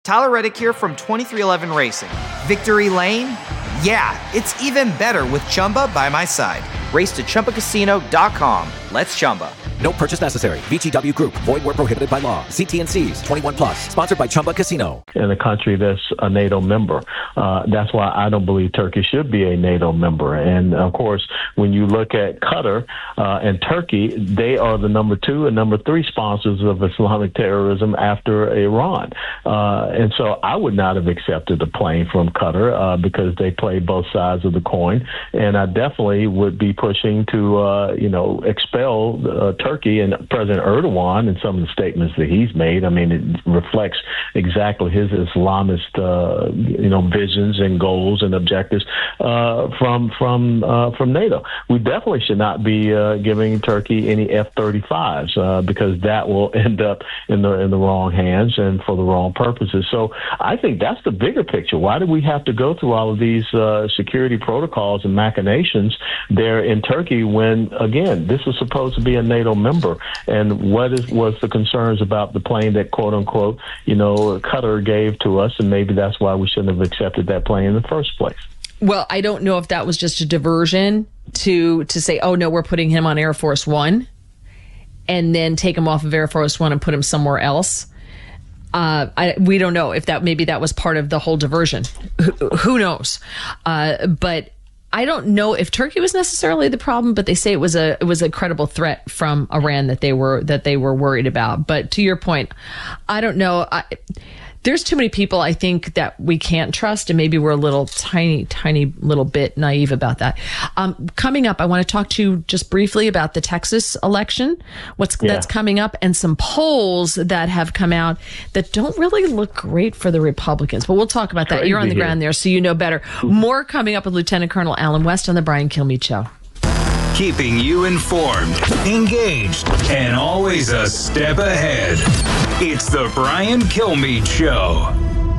Tyler Reddick here from 2311 Racing. Victory Lane? Yeah, it's even better with Chumba by my side. Race to ChumbaCasino.com. Let's Chumba. No purchase necessary. VGW Group. Void where prohibited by law. See T&Cs. 21 plus. Sponsored by Chumba Casino. In a country that's a NATO member. That's why I don't believe Turkey should be a NATO member. And, of course, when you look at Qatar and Turkey, they are the number 2 and number 3 sponsors of Islamic terrorism after Iran. And so I would not have accepted a plane from Qatar because they play both sides of the coin. And I definitely would be pushing to, expel Turkey and President Erdogan and some of the statements that he's made. I mean, it reflects exactly his Islamist, visions and goals and objectives from NATO. We definitely should not be giving Turkey any F-35s because that will end up in the wrong hands and for the wrong purposes. So I think that's the bigger picture. Why do we have to go through all of these security protocols and machinations there in Turkey when, again, this is supposed to be a NATO member? And what was the concerns about the plane that, quote unquote, Qatar gave to us, and maybe that's why we shouldn't have accepted that plane in the first place. Well, I don't know if that was just a diversion to say, oh no, we're putting him on Air Force One, and then take him off of Air Force One and put him somewhere else. We don't know if maybe that was part of the whole diversion. Who knows? But I don't know if Turkey was necessarily the problem, but they say it was a credible threat from Iran that they were worried about. But to your point, I don't know. There's too many people, I think, that we can't trust, and maybe we're a little tiny little bit naive about that. Coming up, I want to talk to you just briefly about the Texas election, that's coming up, and some polls that have come out that don't really look great for the Republicans. But we'll talk about that. You're on the ground there, so you know better. More coming up with Lieutenant Colonel Alan West on the Brian Kilmeade Show. Keeping you informed, engaged, and always a step ahead. It's the Brian Kilmeade Show.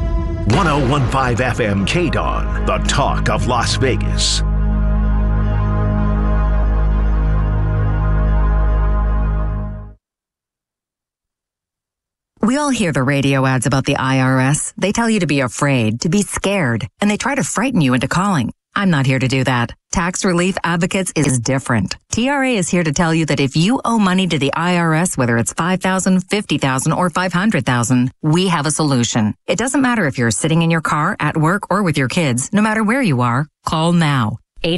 1015 FM KDON, the talk of Las Vegas. We all hear the radio ads about the IRS. They tell you to be afraid, to be scared, and they try to frighten you into calling. I'm not here to do that. Tax Relief Advocates is different. TRA is here to tell you that if you owe money to the IRS, whether it's $5,000, $50,000, or $500,000, we have a solution. It doesn't matter if you're sitting in your car, at work, or with your kids. No matter where you are, call now.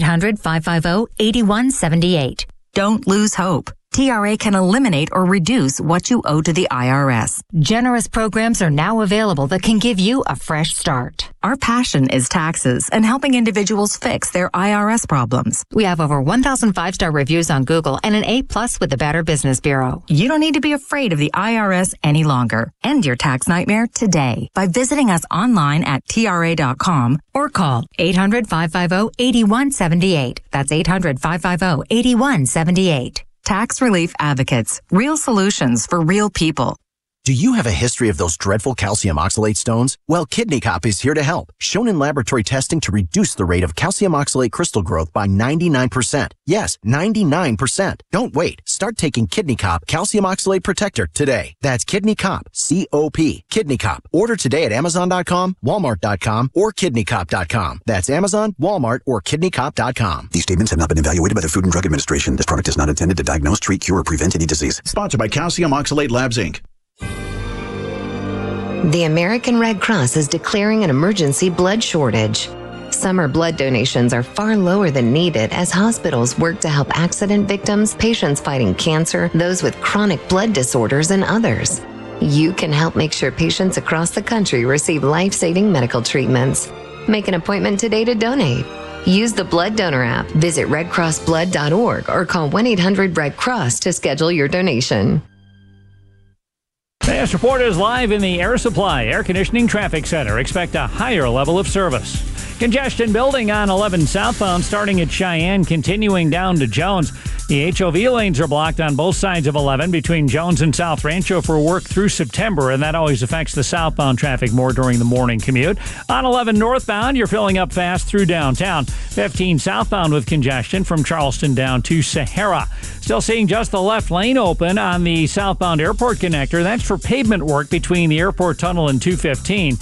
800-550-8178. Don't lose hope. TRA can eliminate or reduce what you owe to the IRS. Generous programs are now available that can give you a fresh start. Our passion is taxes and helping individuals fix their IRS problems. We have over 1,000 5-star reviews on Google and an A+ with the Better Business Bureau. You don't need to be afraid of the IRS any longer. End your tax nightmare today by visiting us online at TRA.com or call 800-550-8178. That's 800-550-8178. Tax Relief Advocates. Real solutions for real people. Do you have a history of those dreadful calcium oxalate stones? Well, Kidney Cop is here to help. Shown in laboratory testing to reduce the rate of calcium oxalate crystal growth by 99%. Yes, 99%. Don't wait. Start taking Kidney Cop Calcium Oxalate Protector today. That's Kidney Cop, C-O-P. Kidney Cop. Order today at Amazon.com, Walmart.com, or KidneyCop.com. That's Amazon, Walmart, or KidneyCop.com. These statements have not been evaluated by the Food and Drug Administration. This product is not intended to diagnose, treat, cure, or prevent any disease. Sponsored by Calcium Oxalate Labs, Inc. The American Red Cross is declaring an emergency blood shortage. Summer blood donations are far lower than needed as hospitals work to help accident victims, patients fighting cancer, those with chronic blood disorders, and others. You can help make sure patients across the country receive life-saving medical treatments. Make an appointment today to donate. Use the Blood Donor app, visit redcrossblood.org, or call 1-800-RED-CROSS to schedule your donation. This report is live in the Air Supply Air Conditioning Traffic Center. Expect a higher level of service. Congestion building on 11 southbound starting at Cheyenne, continuing down to Jones. The HOV lanes are blocked on both sides of 11 between Jones and South Rancho for work through September, and that always affects the southbound traffic more during the morning commute. On 11 northbound, you're filling up fast through downtown. 15 southbound with congestion from Charleston down to Sahara. Still seeing just the left lane open on the southbound airport connector. That's for pavement work between the airport tunnel and 215.